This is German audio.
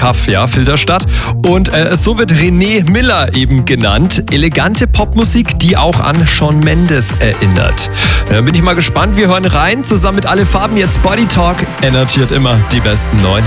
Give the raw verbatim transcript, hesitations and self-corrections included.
Tough, ja, Filderstadt. Und äh, so wird René Miller eben genannt. Elegante Popmusik, die auch an Shawn Mendes erinnert. Dann bin ich mal gespannt. Wir hören rein, zusammen mit Alle Farben jetzt Body Talk. Energy hat immer die besten neuen Hits.